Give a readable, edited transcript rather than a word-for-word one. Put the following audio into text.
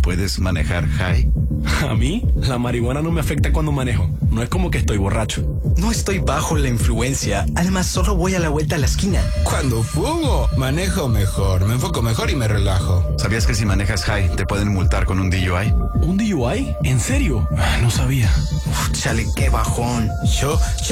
¿Puedes manejar high? A mí, la marihuana no me afecta cuando manejo. No es como que estoy borracho. No estoy bajo la influencia. Además, solo voy a la vuelta a la esquina. Cuando fumo, manejo mejor, me enfoco mejor y me relajo. ¿Sabías que si manejas high te pueden multar con un DUI? ¿Un DUI? ¿En serio? No sabía. Chale, qué bajón. Yo